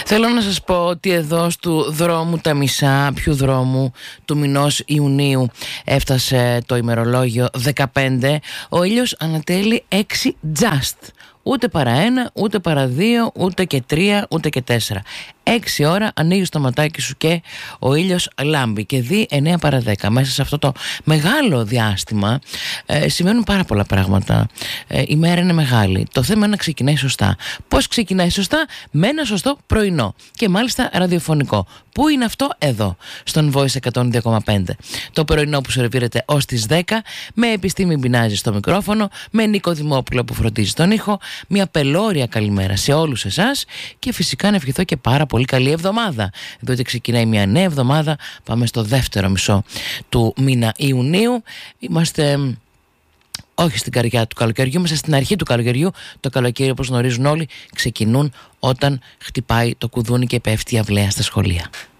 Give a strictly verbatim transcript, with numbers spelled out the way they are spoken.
Θέλω να σας πω ότι εδώ στου δρόμου τα μισά, ποιου δρόμου, του μηνός Ιουνίου έφτασε το ημερολόγιο δεκαπέντε. Ο ήλιος ανατέλει έξι just. Ούτε παρά ένα, ούτε παρά δύο, ούτε και τρία, ούτε και τέσσερα. Έξι ώρα ανοίγεις το ματάκι σου και ο ήλιος λάμπει και δει εννέα παρά δέκα. Μέσα σε αυτό το μεγάλο διάστημα ε, συμβαίνουν πάρα πολλά πράγματα. Ε, η μέρα είναι μεγάλη. Το θέμα είναι να ξεκινάει σωστά. Πώς ξεκινάει σωστά? Με ένα σωστό πρωινό και μάλιστα ραδιοφωνικό. Πού είναι αυτό? Εδώ, στον Voice εκατόν δύο κόμμα πέντε. Το πρωινό που σερβίρεται ως τις δέκα, με Επιστήμη Μπινάζη στο μικρόφωνο, με Νίκο Δημόπουλο που φροντίζει τον ήχο. Μια πελώρια καλημέρα σε όλους εσάς και φυσικά να ευχηθώ και πάρα πολύ καλή εβδομάδα, διότι ξεκινάει μια νέα εβδομάδα. Πάμε στο δεύτερο μισό του μήνα Ιουνίου. Είμαστε όχι στην καρδιά του καλοκαιριού, είμαστε στην αρχή του καλοκαιριού. Το καλοκαίρι, όπως γνωρίζουν όλοι, ξεκινούν όταν χτυπάει το κουδούνι και πέφτει η αυλαία στα σχολεία.